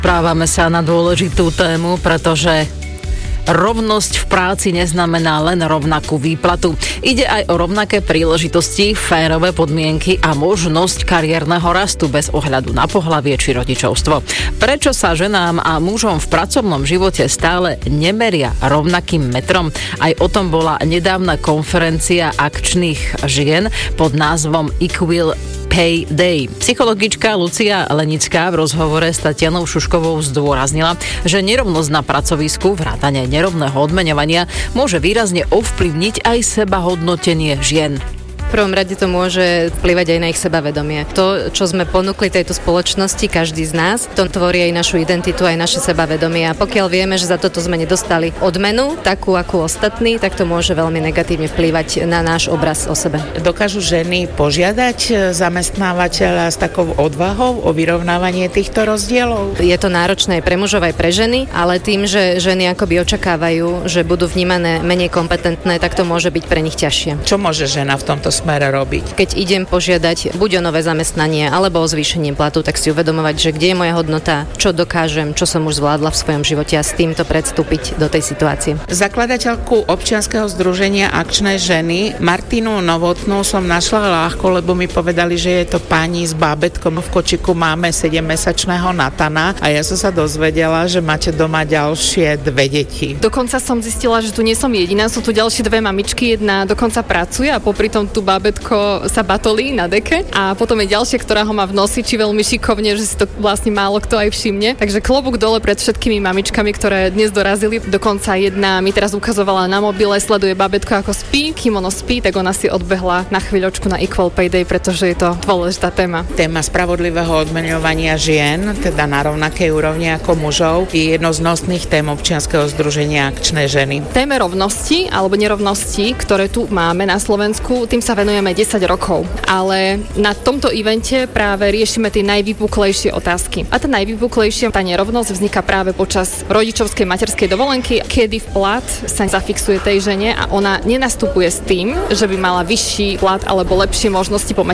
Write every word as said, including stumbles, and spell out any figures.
Správame sa na dôležitú tému, pretože rovnosť v práci neznamená len rovnakú výplatu. Ide aj o rovnaké príležitosti, férové podmienky a možnosť kariérneho rastu bez ohľadu na pohlavie či rodičovstvo. Prečo sa ženám a mužom v pracovnom živote stále nemeria rovnakým metrom? Aj o tom bola nedávna konferencia akčných žien pod názvom Equal Pay Day. Psychologička Lucia Lenická v rozhovore s Tatianou Šuškovou zdôraznila, že nerovnosť na pracovisku, vrátane nerovného odmeňovania, môže výrazne ovplyvniť aj sebahodnotenie žien. V prvom rade to môže vplyvať aj na ich sebavedomie. To, čo sme ponúkli tejto spoločnosti, každý z nás, to tvorí aj našu identitu, aj naše sebavedomie. A pokiaľ vieme, že za toto sme nedostali odmenu, takú ako ostatní, tak to môže veľmi negatívne vplývať na náš obraz o sebe. Dokážu ženy požiadať zamestnávateľa s takou odvahou o vyrovnávanie týchto rozdielov? Je to náročné aj pre mužov, aj pre ženy, ale tým, že ženy akoby očakávajú, že budú vnímané menej kompetentné, tak to môže byť pre nich ťažšie. Čo môže žena v tomto smere robiť? Keď idem požiadať buď o nové zamestnanie alebo o zvýšenie platu, tak si uvedomovať, že kde je moja hodnota, čo dokážem, čo som už zvládla v svojom živote a s týmto predstúpiť do tej situácie. Zakladateľku občianskeho združenia Akčné ženy Martinu Novotnú som našla ľahko, lebo mi povedali, že je to pani s bábätkom. V kočiku máme sedemmesačného Natana a ja som sa dozvedela, že máte doma ďalšie dve deti. Dokonca som zistila, že tu nie som jediná, sú tu ďalšie dve mamičky, jedna dokonca pracuje a popri tom tu bábätko sa batolí na deke a potom je ďalšia, ktorá ho má v nosiči veľmi šikovne, že si to vlastne málo kto aj všimne. Takže klobúk dole pred všetkými mamičkami, ktoré dnes dorazili. Dokonca jedna mi teraz ukazovala na mobile, sleduje bábätko ako spí, kým ono spí, tak ona si odbehla na chvíľočku na Equal Pay Day, pretože je to dôležitá téma. Téma spravodlivého odmeňovania žien, teda na rovnakej úrovni ako mužov, je jedno z nosných tém občianskeho združenia Akčné ženy. Téme rovnosti alebo nerovnosti, ktoré tu máme na Slovensku, tým sa venujeme desať rokov, ale na tomto evente práve riešime tie najvypuklejšie otázky. A tá najvypuklejšia, tá nerovnosť vzniká práve počas rodičovskej materskej dovolenky, kedy plat sa zafixuje tej žene a ona nenastupuje s tým, že by mala vyšší plat alebo lepšie možnosti po